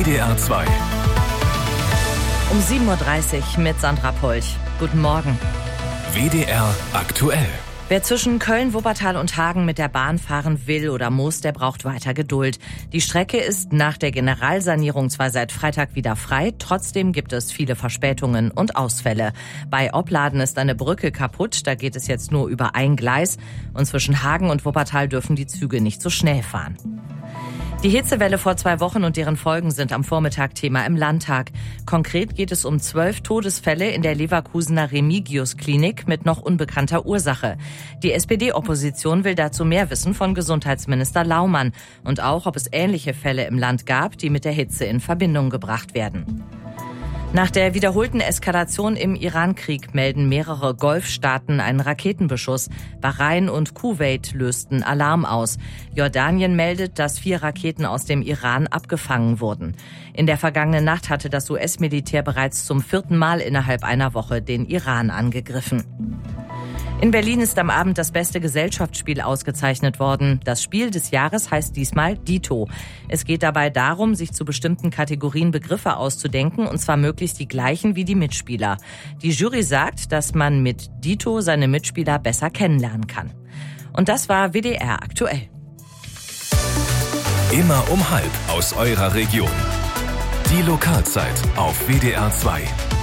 WDR 2. Um 7.30 Uhr mit Sandra Polch. Guten Morgen. WDR aktuell. Wer zwischen Köln, Wuppertal und Hagen mit der Bahn fahren will oder muss, der braucht weiter Geduld. Die Strecke ist nach der Generalsanierung zwar seit Freitag wieder frei, trotzdem gibt es viele Verspätungen und Ausfälle. Bei Opladen ist eine Brücke kaputt, da geht es jetzt nur über ein Gleis. Und zwischen Hagen und Wuppertal dürfen die Züge nicht so schnell fahren. Die Hitzewelle vor 2 Wochen und deren Folgen sind am Vormittag Thema im Landtag. Konkret geht es um 12 Todesfälle in der Leverkusener Remigius-Klinik mit noch unbekannter Ursache. Die SPD-Opposition will dazu mehr wissen von Gesundheitsminister Laumann und auch, ob es ähnliche Fälle im Land gab, die mit der Hitze in Verbindung gebracht werden. Nach der wiederholten Eskalation im Iran-Krieg melden mehrere Golfstaaten einen Raketenbeschuss. Bahrain und Kuwait lösten Alarm aus. Jordanien meldet, dass 4 Raketen aus dem Iran abgefangen wurden. In der vergangenen Nacht hatte das US-Militär bereits zum 4. Mal innerhalb einer Woche den Iran angegriffen. In Berlin ist am Abend das beste Gesellschaftsspiel ausgezeichnet worden. Das Spiel des Jahres heißt diesmal Dito. Es geht dabei darum, sich zu bestimmten Kategorien Begriffe auszudenken, und zwar möglichst die gleichen wie die Mitspieler. Die Jury sagt, dass man mit Dito seine Mitspieler besser kennenlernen kann. Und das war WDR aktuell. Immer um 12:30 aus eurer Region. Die Lokalzeit auf WDR 2.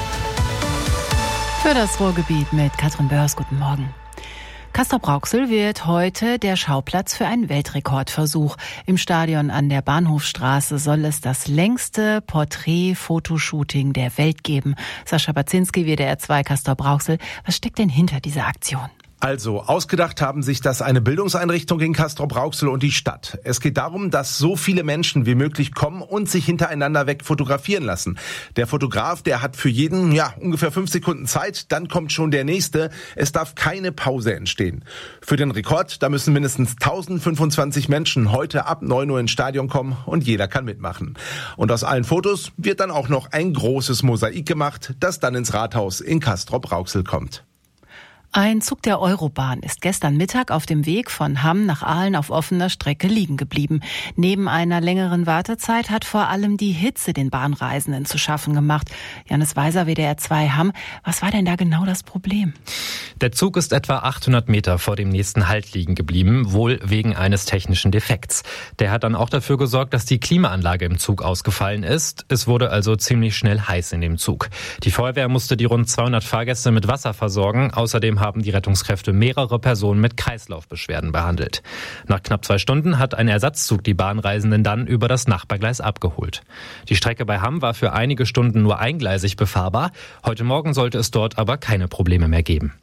Für das Ruhrgebiet mit Katrin Börs, guten Morgen. Castrop-Rauxel wird heute der Schauplatz für einen Weltrekordversuch. Im Stadion an der Bahnhofstraße soll es das längste Porträt-Fotoshooting der Welt geben. Sascha Baczynski, WDR 2 Castrop-Rauxel. Was steckt denn hinter dieser Aktion? Also, ausgedacht haben sich das eine Bildungseinrichtung in Castrop-Rauxel und die Stadt. Es geht darum, dass so viele Menschen wie möglich kommen und sich hintereinander weg fotografieren lassen. Der Fotograf, der hat für jeden, ungefähr 5 Sekunden Zeit, dann kommt schon der nächste. Es darf keine Pause entstehen. Für den Rekord, da müssen mindestens 1025 Menschen heute ab 9 Uhr ins Stadion kommen und jeder kann mitmachen. Und aus allen Fotos wird dann auch noch ein großes Mosaik gemacht, das dann ins Rathaus in Castrop-Rauxel kommt. Ein Zug der Eurobahn ist gestern Mittag auf dem Weg von Hamm nach Aalen auf offener Strecke liegen geblieben. Neben einer längeren Wartezeit hat vor allem die Hitze den Bahnreisenden zu schaffen gemacht. Janis Weiser, WDR 2 Hamm. Was war denn da genau das Problem? Der Zug ist etwa 800 Meter vor dem nächsten Halt liegen geblieben, wohl wegen eines technischen Defekts. Der hat dann auch dafür gesorgt, dass die Klimaanlage im Zug ausgefallen ist. Es wurde also ziemlich schnell heiß in dem Zug. Die Feuerwehr musste die rund 200 Fahrgäste mit Wasser versorgen. Außerdem haben die Rettungskräfte mehrere Personen mit Kreislaufbeschwerden behandelt. Nach knapp 2 Stunden hat ein Ersatzzug die Bahnreisenden dann über das Nachbargleis abgeholt. Die Strecke bei Hamm war für einige Stunden nur eingleisig befahrbar. Heute Morgen sollte es dort aber keine Probleme mehr geben.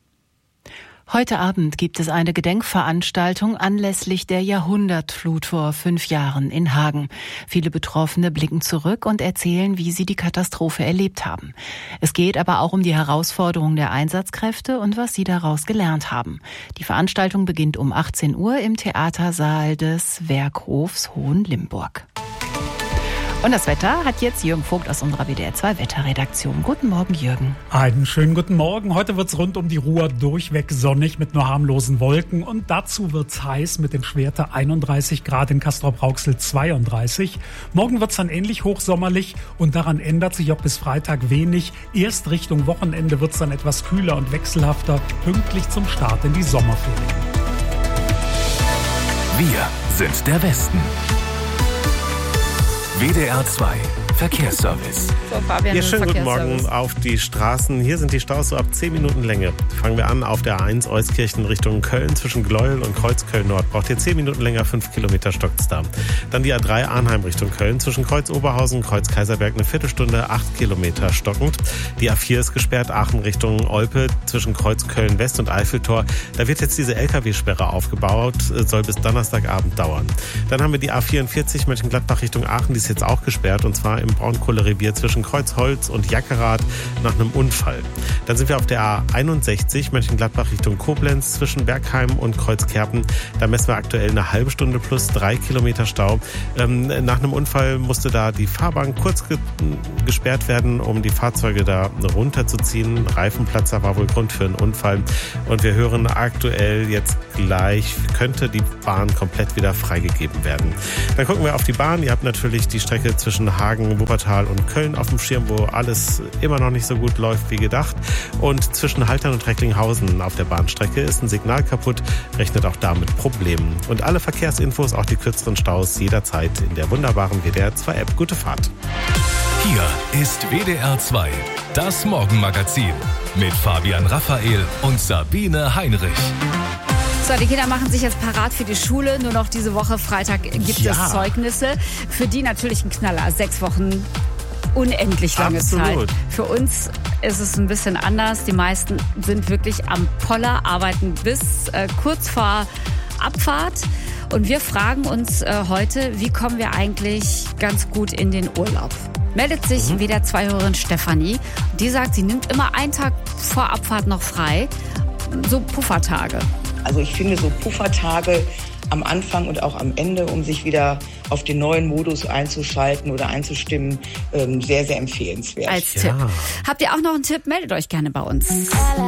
Heute Abend gibt es eine Gedenkveranstaltung anlässlich der Jahrhundertflut vor 5 Jahren in Hagen. Viele Betroffene blicken zurück und erzählen, wie sie die Katastrophe erlebt haben. Es geht aber auch um die Herausforderungen der Einsatzkräfte und was sie daraus gelernt haben. Die Veranstaltung beginnt um 18 Uhr im Theatersaal des Werkhofs Hohenlimburg. Und das Wetter hat jetzt Jürgen Vogt aus unserer WDR 2 Wetterredaktion. Guten Morgen, Jürgen. Einen schönen guten Morgen. Heute wird's rund um die Ruhr durchweg sonnig mit nur harmlosen Wolken. Und dazu wird's heiß mit dem Schwerte 31 Grad in Castrop-Rauxel 32. Morgen wird's dann ähnlich hochsommerlich und daran ändert sich auch bis Freitag wenig. Erst Richtung Wochenende wird's dann etwas kühler und wechselhafter, pünktlich zum Start in die Sommerferien. Wir sind der Westen. WDR 2 Verkehrsservice. So, Fabian, ja, schönen guten Morgen auf die Straßen. Hier sind die Staus so ab 10 Minuten Länge. Fangen wir an auf der A1 Euskirchen Richtung Köln. Zwischen Gleuel und Kreuzköln-Nord braucht ihr 10 Minuten länger, 5 Kilometer stockt's da. Dann die A3 Arnheim Richtung Köln. Zwischen Kreuz Oberhausen und Kreuz Kaiserberg eine Viertelstunde, 8 Kilometer stockend. Die A4 ist gesperrt, Aachen Richtung Olpe. Zwischen Kreuz Köln-West und Eiffeltor. Da wird jetzt diese LKW-Sperre aufgebaut. Soll bis Donnerstagabend dauern. Dann haben wir die A44 Mönchengladbach Richtung Aachen. Die ist jetzt auch gesperrt und zwar im Braunkohlerevier zwischen Kreuzholz und Jackerath nach einem Unfall. Dann sind wir auf der A61 Mönchengladbach Richtung Koblenz zwischen Bergheim und Kreuzkerpen. Da messen wir aktuell eine halbe Stunde plus 3 Kilometer Stau. Nach einem Unfall musste da die Fahrbahn kurz gesperrt werden, um die Fahrzeuge da runterzuziehen. Reifenplatzer war wohl Grund für einen Unfall. Und wir hören aktuell jetzt gleich, könnte die Bahn komplett wieder freigegeben werden. Dann gucken wir auf die Bahn. Ihr habt natürlich die Strecke zwischen Hagen, zwischen Wuppertal und Köln auf dem Schirm, wo alles immer noch nicht so gut läuft wie gedacht. Und zwischen Haltern und Recklinghausen auf der Bahnstrecke ist ein Signal kaputt, rechnet auch damit Problemen. Und alle Verkehrsinfos, auch die kürzeren Staus, jederzeit in der wunderbaren WDR 2 App. Gute Fahrt. Hier ist WDR 2, das Morgenmagazin mit Fabian Raphael und Sabine Heinrich. So, die Kinder machen sich jetzt parat für die Schule. Nur noch diese Woche Freitag gibt es Zeugnisse. Für die natürlich ein Knaller. 6 Wochen, unendlich lange Zeit. Für uns ist es ein bisschen anders. Die meisten sind wirklich am Poller, arbeiten bis kurz vor Abfahrt. Und wir fragen uns heute, wie kommen wir eigentlich ganz gut in den Urlaub? Meldet sich WDR 2-Hörerin Stefanie. Die sagt, sie nimmt immer einen Tag vor Abfahrt noch frei. So Puffertage. Also ich finde so Puffertage am Anfang und auch am Ende, um sich wieder auf den neuen Modus einzuschalten oder einzustimmen, sehr, sehr empfehlenswert. Als Tipp. Habt ihr auch noch einen Tipp? Meldet euch gerne bei uns.